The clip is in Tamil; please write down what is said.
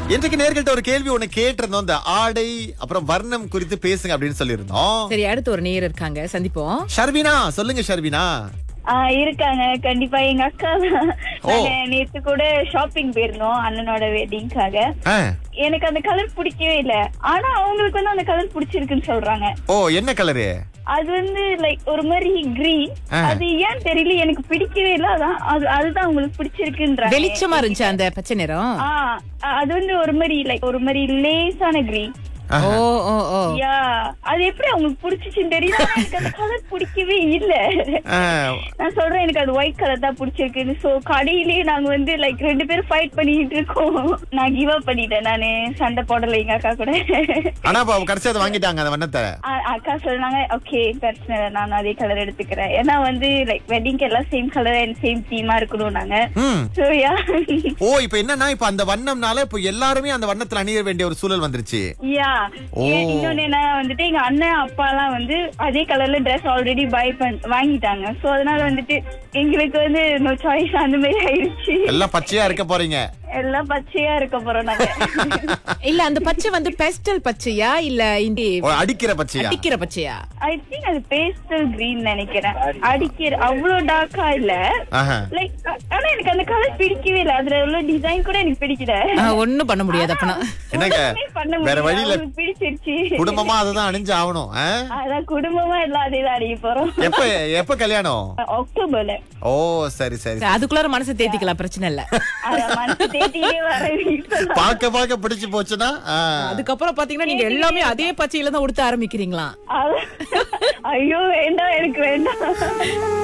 இன்றைக்கு நேர்கள்ட்ட ஒரு கேள்வி ஒண்ணு கேட்டிருந்தோம். இந்த ஆடை அப்புறம் வர்ணம் குறித்து பேசுங்க அப்படின்னு சொல்லியிருந்தோம். சரி, அடுத்து ஒரு நேயர் இருக்காங்க, சந்திப்போம். ஷர்வினா, சொல்லுங்க ஷர்வினா. இருக்காங்க கண்டிப்பா. எங்க அக்கா நேத்து கூட ஷாப்பிங் போயிருந்தோம் அண்ணனோட வெட்டிங்காக. எனக்கு அந்த கலர் பிடிக்கவே இல்ல. ஆனா அவங்களுக்கு வந்து அந்த கலர் பிடிச்சிருக்குன்னு சொல்றாங்க. ஓ, என்ன கலரு? அது வந்து லைக் ஒரு மாதிரி கிரீன். அது ஏன் தெரியல, எனக்கு பிடிக்கவே இல்ல. அதான் அதுதான் உங்களுக்கு பிடிச்சிருக்குன்ற. வெளிச்சமா இருந்துச்சு அந்த பச்சை நிறம். அது வந்து ஒரு மாதிரி லேசான கிரீன். ஓ ஓ ஓ யா, அது எப்படி அவங்களுக்கு பிடிச்சிச்சுன்னு தெரியல. எனக்கு அந்த கலர் பிடிக்கவே இல்ல. நான் சொல்றேன், எனக்கு அது ஒயிட் கலர் தான் பிடிச்சிருக்குன்னு. சோ கடையிலேயே நாங்க வந்து லைக் 2 பேரும் ஃபைட் பண்ணிட்டு இருக்கோம். நான் கிவ் அப் பண்ணிட்டேன். நானு சண்டை போடல எங்க அக்கா கூட. ஆனா கடைசியா அதை வாங்கிட்டாங்க அந்த வண்ணத்தை. அக்கா சொன்னாங்க, ஓகே பிரச்சனை இல்லை, நான் அதே கலர் எடுத்துக்கிறேன். ஏன்னா வந்து லைக் வெட்டிங்க்கு எல்லாம் சேம் கலர் அண்ட் சேம் தீமா இருக்கணும் நாங்க. So yeah. ஓ, இப்ப என்னன்னா இப்ப அந்த வண்ணம்னால இப்ப எல்லாருமே அந்த வண்ணத்துல அணிய வேண்டிய ஒரு சூழல் வந்துருச்சு. யா, இன்னொன்னு என்ன வந்துட்டு எங்க அண்ணன் அப்பா எல்லாம் வந்து அதே கலர்ல டிரெஸ் ஆல்ரெடி வாங்கிட்டாங்க. சோ அதனால வந்துட்டு எங்களுக்கு வந்து நோ சாய்ஸ், அந்த மாதிரி ஆயிடுச்சு. எல்லாம் பச்சையா இருக்க போறீங்க. எல்லாம் பச்சையா இருக்க போறோம் நாங்க. இல்ல, அந்த பச்சை வந்து பேஸ்டல் பச்சையா இல்ல அடிக்கிற பச்சையா? அடிக்கிற பச்சையா? ஐ திங்க் அது பேஸ்டல் கிரீன் நினைக்கிறேன். அடிக்கிற அவ்வளவு டார்க்கா இல்ல. லைக் ஆனா எனக்கு அந்த கலர் பிடிக்கவே இல்ல. அதுல உள்ள டிசைன் கூட எனக்கு பிடிக்கல. ஒண்ணும் பண்ண முடியாது. அப்பனா என்னங்க வேற வழியில பிடிச்சிருச்சு. குடும்பமா அதுதான் அணிஞ்சு ஆகணும். அதான் குடும்பமா எல்லாம் அதேதான் அணிய போறோம். எப்ப கல்யாணம்? அக்டோபர்ல. ஓ சரி சரி. அதுக்குள்ளார மனசு தேத்திக்கலாம், பிரச்சனை இல்ல. பாக்க பிடிச்சு போச்சுன்னா அதுக்கப்புறம் பாத்தீங்கன்னா நீங்க எல்லாமே அதே பச்சையில தான் உடுத்த ஆரம்பிக்கிறீங்களா? ஐயோ வேண்டாம், எனக்கு வேண்டாம்.